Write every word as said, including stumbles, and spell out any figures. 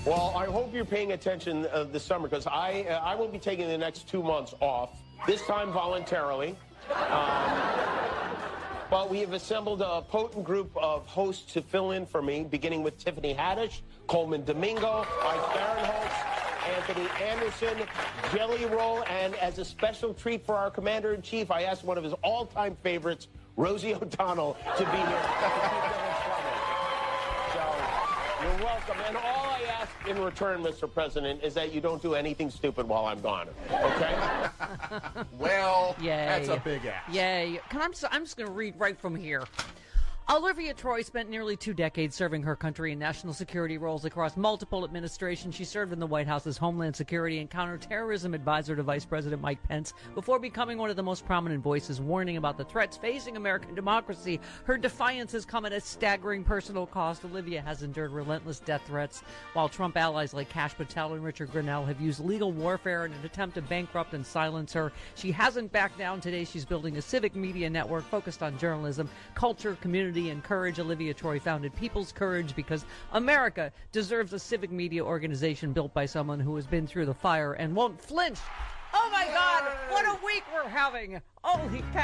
Well, I hope you're paying attention uh, this summer, because I uh, I will be taking the next two months off, this time voluntarily. Um, but we have assembled a potent group of hosts to fill in for me, beginning with Tiffany Haddish, Coleman Domingo, Mike Barinholtz, Anthony Anderson, Jelly Roll, and as a special treat for our Commander-in-Chief, I asked one of his all-time favorites, Rosie O'Donnell, to be here. You're welcome. And all I ask in return, Mister President, is that you don't do anything stupid while I'm gone. Okay? Well, Yay. that's a big ask. Yay. Can I'm, I'm just going to read right from here. Olivia Troy spent nearly two decades serving her country in national security roles across multiple administrations. She served in the White House as Homeland Security and Counterterrorism Advisor to Vice President Mike Pence before becoming one of the most prominent voices warning about the threats facing American democracy. Her defiance has come at a staggering personal cost. Olivia has endured relentless death threats, while Trump allies like Kash Patel and Richard Grenell have used legal warfare in an attempt to bankrupt and silence her. She hasn't backed down. Today she's building a civic media network focused on journalism, culture, community, and courage. Olivia Troy founded People's Courage because America deserves a civic media organization built by someone who has been through the fire and won't flinch. Oh my God, what a week we're having. Holy cow.